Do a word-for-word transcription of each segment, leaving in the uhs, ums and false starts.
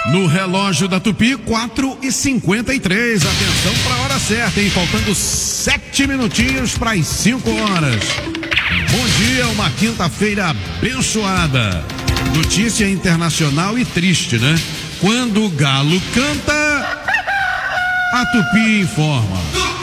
No relógio da Tupi, quatro e cinquenta e três. Atenção para a hora certa, hein? Faltando sete minutinhos para as cinco horas. Bom dia, uma quinta-feira abençoada. Notícia internacional e triste, né? Quando o galo canta, a Tupi informa.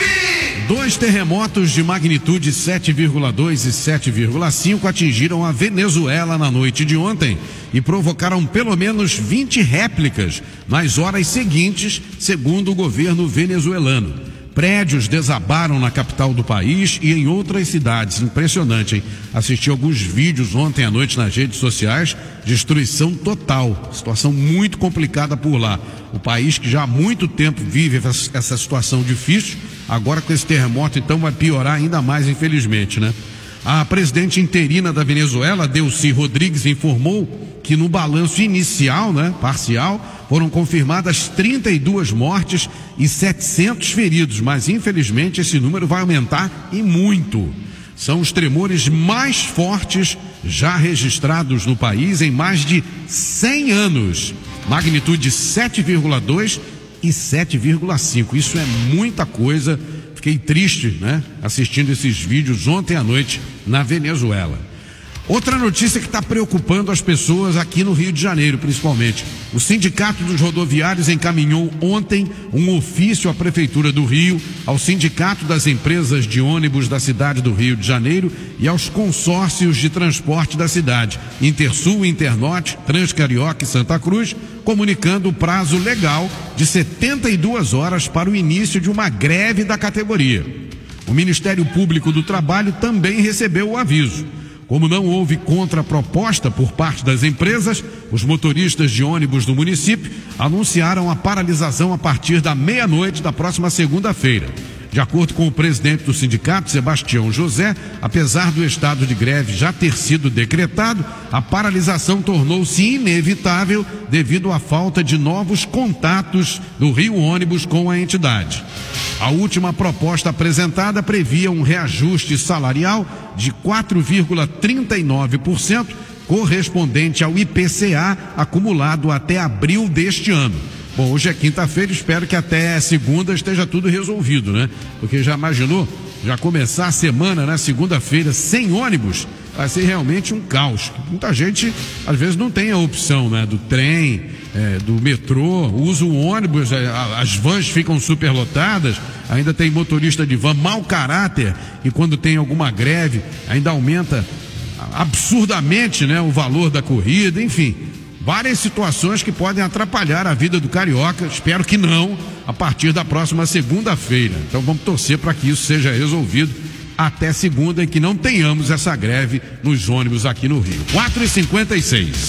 Dois terremotos de magnitude sete vírgula dois e sete vírgula cinco atingiram a Venezuela na noite de ontem e provocaram pelo menos vinte réplicas nas horas seguintes, segundo o governo venezuelano. Prédios desabaram na capital do país e em outras cidades. Impressionante, hein? Assisti alguns vídeos ontem à noite nas redes sociais. Destruição total. Situação muito complicada por lá. O país que já há muito tempo vive essa situação difícil, agora com esse terremoto então vai piorar ainda mais, infelizmente, né? A presidente interina da Venezuela, Delcy Rodrigues, informou que no balanço inicial, né, parcial, foram confirmadas trinta e duas mortes e setecentos feridos, mas infelizmente esse número vai aumentar e muito. São os tremores mais fortes já registrados no país em mais de cem anos. Magnitude sete vírgula dois e sete vírgula cinco. Isso é muita coisa. Fiquei triste, né, assistindo esses vídeos ontem à noite na Venezuela. Outra notícia que está preocupando as pessoas aqui no Rio de Janeiro, principalmente. O Sindicato dos Rodoviários encaminhou ontem um ofício à Prefeitura do Rio, ao Sindicato das Empresas de Ônibus da cidade do Rio de Janeiro e aos consórcios de transporte da cidade, Intersul, Internorte, Transcarioca e Santa Cruz, comunicando o prazo legal de setenta e duas horas para o início de uma greve da categoria. O Ministério Público do Trabalho também recebeu o aviso. Como não houve contraproposta por parte das empresas, os motoristas de ônibus do município anunciaram a paralisação a partir da meia-noite da próxima segunda-feira. De acordo com o presidente do sindicato, Sebastião José, apesar do estado de greve já ter sido decretado, a paralisação tornou-se inevitável devido à falta de novos contatos do Rio Ônibus com a entidade. A última proposta apresentada previa um reajuste salarial de quatro vírgula trinta e nove por cento, correspondente ao I P C A acumulado até abril deste ano. Bom, hoje é quinta-feira, espero que até segunda esteja tudo resolvido, né? Porque já imaginou, já começar a semana na segunda-feira sem ônibus, vai ser realmente um caos. Muita gente, às vezes, não tem a opção, né? Do trem, é, do metrô, usa o ônibus, as vans ficam superlotadas, ainda tem motorista de van mau caráter, e quando tem alguma greve, ainda aumenta absurdamente, né, o valor da corrida, enfim. Várias situações que podem atrapalhar a vida do carioca, espero que não, a partir da próxima segunda-feira. Então vamos torcer para que isso seja resolvido até segunda e que não tenhamos essa greve nos ônibus aqui no Rio. quatro e cinquenta e seis.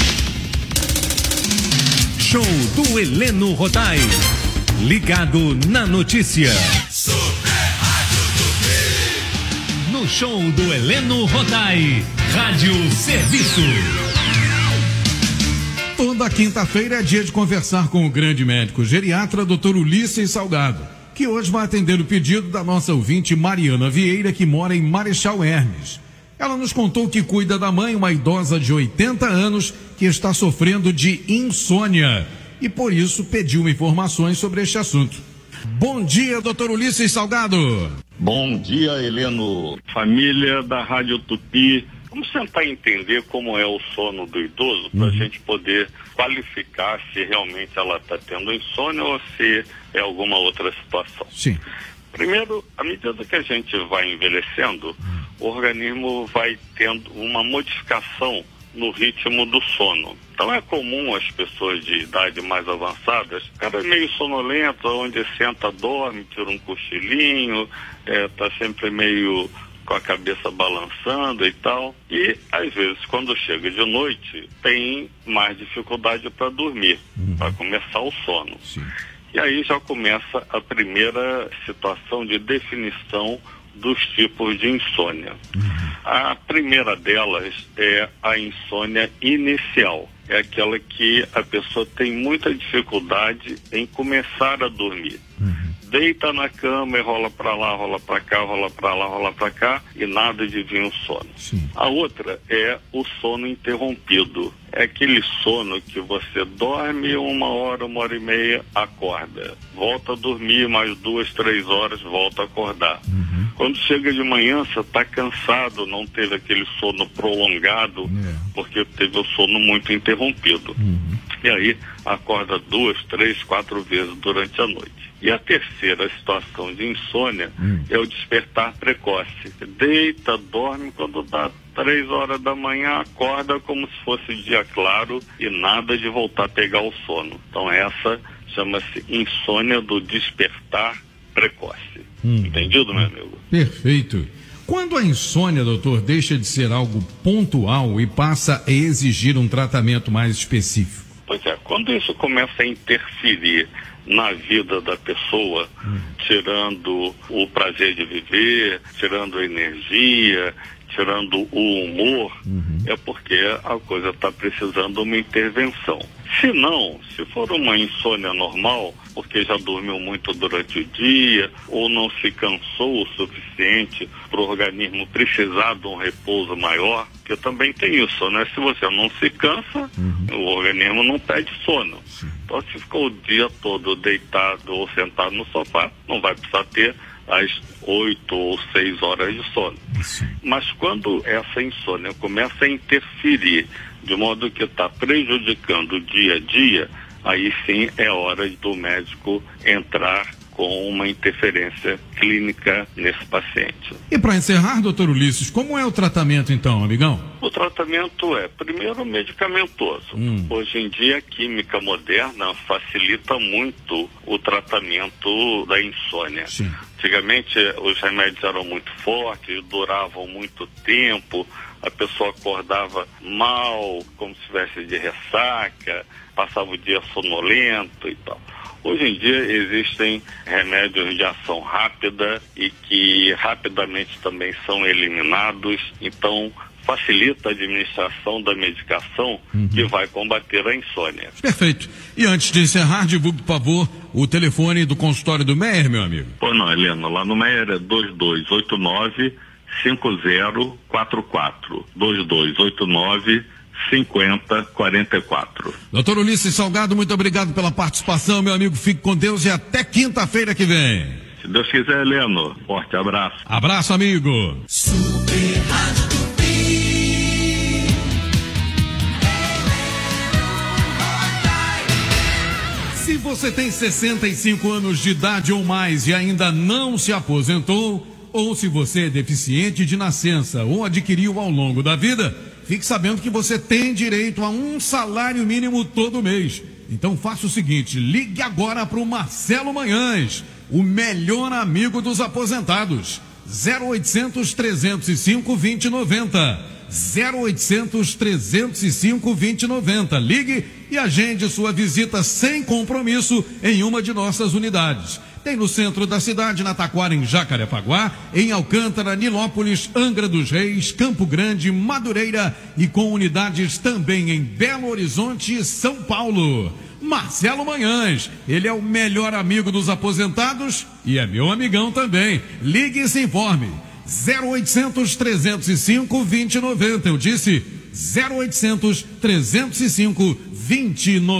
Show do Heleno Rodai. Ligado na notícia. Super Rádio Tupi. No show do Heleno Rodai. Rádio Serviço. Toda quinta-feira é dia de conversar com o grande médico geriatra, doutor Ulisses Salgado, que hoje vai atender o pedido da nossa ouvinte Mariana Vieira, que mora em Marechal Hermes. Ela nos contou que cuida da mãe, uma idosa de oitenta anos, que está sofrendo de insônia e por isso pediu informações sobre este assunto. Bom dia, doutor Ulisses Salgado. Bom dia, Heleno. Família da Rádio Tupi. Vamos tentar entender como é o sono do idoso para a uhum. gente poder qualificar se realmente ela está tendo insônia ou se é alguma outra situação. Sim. Primeiro, à medida que a gente vai envelhecendo, o organismo vai tendo uma modificação no ritmo do sono. Então é comum as pessoas de idade mais avançadas, cara meio sonolento, onde senta, dorme, tira um cochilinho, está é, sempre meio com a cabeça balançando e tal, e às vezes quando chega de noite tem mais dificuldade para dormir, uhum. para começar o sono. Sim. E aí já começa a primeira situação de definição dos tipos de insônia. Uhum. A primeira delas é a insônia inicial, é aquela que a pessoa tem muita dificuldade em começar a dormir. Uhum. deita na cama e rola para lá, rola para cá, rola para lá, rola para cá e nada de vir um sono. Sim. A outra é o sono interrompido. É aquele sono que você dorme uma hora, uma hora e meia, acorda. Volta a dormir mais duas, três horas, volta a acordar. Uhum. Quando chega de manhã, você está cansado, não teve aquele sono prolongado, É. porque teve o sono muito interrompido. Uhum. E aí, acorda duas, três, quatro vezes durante a noite. E a terceira situação de insônia Hum. é o despertar precoce. Deita, dorme, quando dá três horas da manhã, acorda como se fosse dia claro e nada de voltar a pegar o sono. Então essa chama-se insônia do despertar precoce. Hum. Entendido, meu amigo? Perfeito. Quando a insônia, doutor, deixa de ser algo pontual e passa a exigir um tratamento mais específico? Pois é, quando isso começa a interferir na vida da pessoa, hum. tirando o prazer de viver, tirando a energia, tirando o humor, uhum. é porque a coisa está precisando de uma intervenção. Se não, se for uma insônia normal, porque já dormiu muito durante o dia, ou não se cansou o suficiente para o organismo precisar de um repouso maior, que também tem isso, né? Se você não se cansa, uhum. o organismo não pede sono. Sim. Então, se ficou o dia todo deitado ou sentado no sofá, não vai precisar ter às oito ou seis horas de sono. Sim. Mas quando essa insônia começa a interferir de modo que está prejudicando o dia a dia, aí sim é hora do médico entrar com uma interferência clínica nesse paciente. E para encerrar, doutor Ulisses, como é o tratamento então, amigão? O tratamento é, primeiro, medicamentoso. Hum. Hoje em dia, a química moderna facilita muito o tratamento da insônia. Sim. Antigamente, os remédios eram muito fortes, duravam muito tempo, a pessoa acordava mal, como se estivesse de ressaca, passava o dia sonolento e tal. Hoje em dia existem remédios de ação rápida e que rapidamente também são eliminados, então facilita a administração da medicação uhum. que vai combater a insônia. Perfeito. E antes de encerrar, divulgue, por favor, o telefone do consultório do Meyer, meu amigo. Pois não, Helena, lá no Meyer é dois dois oito nove, cinco zero quatro quatro, dois dois oito nove, cinco zero quatro quatro. Doutor Ulisses Salgado, muito obrigado pela participação, meu amigo. Fique com Deus e até quinta-feira que vem. Se Deus quiser, Heleno. Forte abraço. Abraço, amigo. Super Rádio Tupi. Se você tem sessenta e cinco anos de idade ou mais e ainda não se aposentou, ou se você é deficiente de nascença ou adquiriu ao longo da vida, fique sabendo que você tem direito a um salário mínimo todo mês. Então faça o seguinte, ligue agora para o Marcelo Manhães, o melhor amigo dos aposentados. zero oitocentos, trezentos e cinco, vinte e noventa. zero oitocentos, trezentos e cinco, vinte e noventa. Ligue e agende sua visita sem compromisso em uma de nossas unidades. Tem no centro da cidade, na Taquara, em Jacarepaguá, em Alcântara, Nilópolis, Angra dos Reis, Campo Grande, Madureira e com unidades também em Belo Horizonte e São Paulo. Marcelo Manhães, ele é o melhor amigo dos aposentados e é meu amigão também. Ligue e se informe. zero oitocentos, trezentos e cinco, vinte e noventa. Eu disse zero oitocentos, trezentos e cinco, vinte e noventa.